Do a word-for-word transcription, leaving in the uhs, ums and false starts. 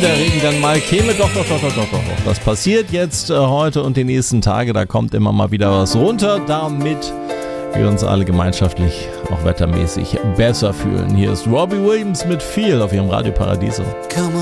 der Regen dann mal käme. Doch, doch, doch, doch, doch, doch. Das passiert jetzt äh, heute und die nächsten Tage. Da kommt immer mal wieder was runter, damit wir uns alle gemeinschaftlich, auch wettermäßig, besser fühlen. Hier ist Robbie Williams mit Feel auf ihrem Radio Paradiso. Come on.